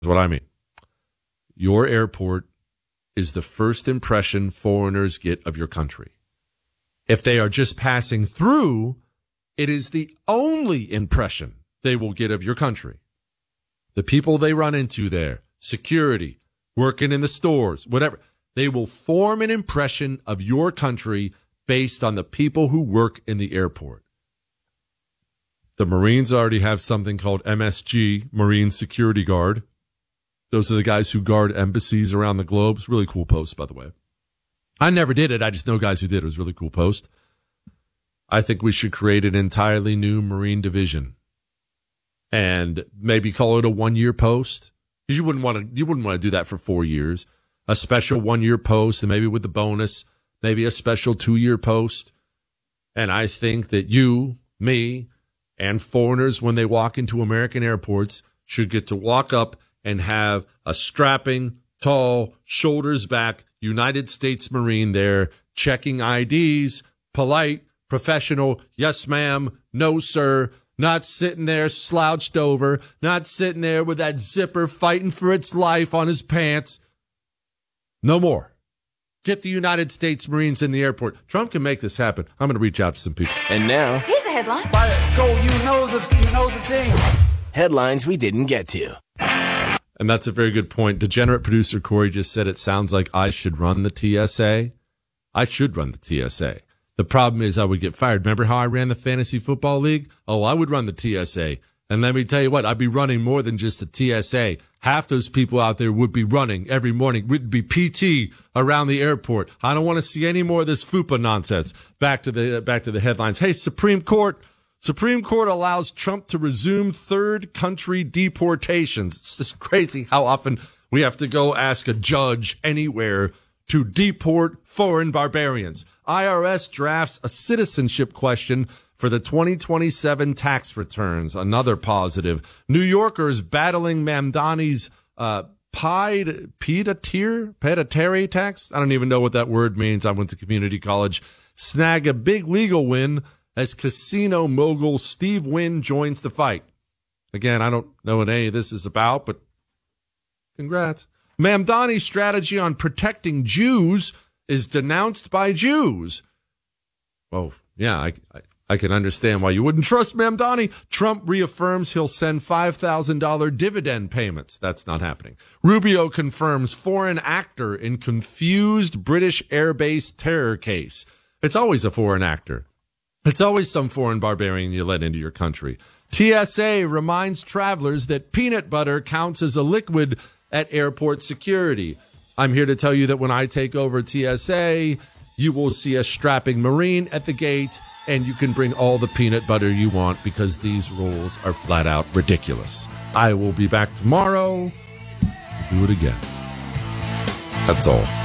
what I mean. Your airport is the first impression foreigners get of your country. If they are just passing through, it is the only impression they will get of your country. The people they run into there, security, working in the stores, whatever, they will form an impression of your country based on the people who work in the airport. The Marines already have something called MSG, Marine Security Guard. Those are the guys who guard embassies around the globe. It's a really cool post, by the way. I never did it. I just know guys who did. It was a really cool post. I think we should create an entirely new Marine division and maybe call it a 1-year post. Because you wouldn't want to do that for 4 years. A special 1-year post, and maybe with the bonus, maybe a special 2-year post. And I think that you, me, and foreigners, when they walk into American airports, should get to walk up and have a strapping, tall, shoulders back United States Marine there, checking IDs, polite, professional, yes ma'am, no sir, not sitting there slouched over, not sitting there with that zipper fighting for its life on his pants. No more. Get the United States Marines in the airport. Trump can make this happen. I'm going to reach out to some people. And now, here's a headline. Go, you know the thing. Headlines we didn't get to. And that's a very good point. Degenerate producer Corey just said it sounds like I should run the TSA. I should run the TSA. The problem is I would get fired. Remember how I ran the fantasy football league? Oh, I would run the TSA. And let me tell you what, I'd be running more than just the TSA. Half those people out there would be running every morning. Would be PT around the airport. I don't want to see any more of this FUPA nonsense. Back to the headlines. Hey, Supreme Court allows Trump to resume third country deportations. It's just crazy how often we have to go ask a judge anywhere to deport foreign barbarians. IRS drafts a citizenship question for the 2027 tax returns. Another positive. New Yorkers battling Mamdani's peditary tax. I don't even know what that word means. I went to community college. Snag a big legal win as casino mogul Steve Wynn joins the fight. Again, I don't know what any of this is about, but congrats. Mamdani's strategy on protecting Jews is denounced by Jews. Oh, yeah, I can understand why you wouldn't trust Mamdani. Trump reaffirms he'll send $5,000 dividend payments. That's not happening. Rubio confirms foreign actor in confused British airbase terror case. It's always a foreign actor. It's always some foreign barbarian you let into your country. TSA reminds travelers that peanut butter counts as a liquid at airport security. I'm here to tell you that when I take over TSA, you will see a strapping Marine at the gate, and you can bring all the peanut butter you want because these rules are flat out ridiculous. I will be back tomorrow to do it again. That's all.